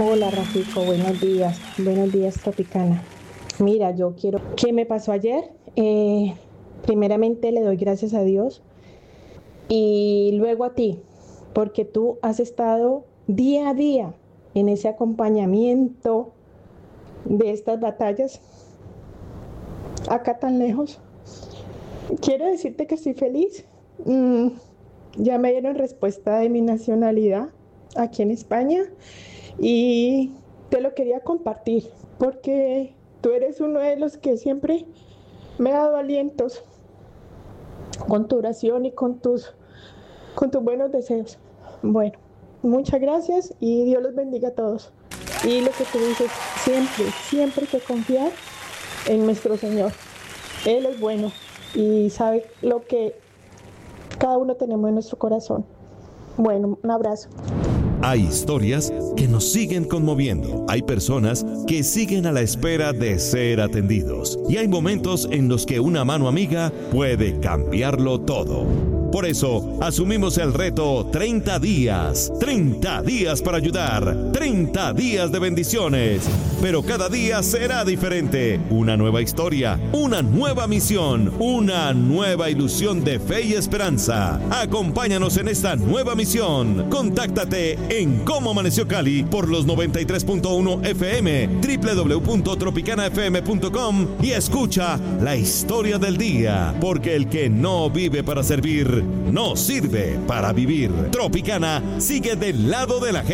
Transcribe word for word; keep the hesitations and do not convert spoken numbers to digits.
Hola Rafico, buenos días, buenos días Tropicana. Mira, yo quiero, ¿qué me pasó ayer? Eh, primeramente le doy gracias a Dios y luego a ti, porque tú has estado día a día en ese acompañamiento de estas batallas, acá tan lejos. Quiero decirte que estoy feliz. Mm, ya me dieron respuesta de mi nacionalidad aquí en España y te lo quería compartir porque tú eres uno de los que siempre me ha dado alientos con tu oración y con tus, con tus buenos deseos. Bueno, muchas gracias y Dios los bendiga a todos. Y lo que tú dices, siempre, siempre hay que confiar en nuestro Señor. Él es bueno y sabe lo que cada uno tenemos en nuestro corazón. Bueno, un abrazo. Hay historias que nos siguen conmoviendo. Hay personas que siguen a la espera de ser atendidos. Y hay momentos en los que una mano amiga puede cambiarlo todo. Por eso, asumimos el reto treinta días. treinta días para ayudar. treinta días de bendiciones. Pero cada día será diferente. Una nueva historia, una nueva misión, una nueva ilusión de fe y esperanza. Acompáñanos en esta nueva misión. Contáctate en Cómo Amaneció Cali por los noventa y tres punto uno F M, doble u doble u doble u punto tropicana f m punto com y escucha la historia del día. Porque el que no vive para servir, no sirve para vivir. Tropicana sigue del lado de la gente.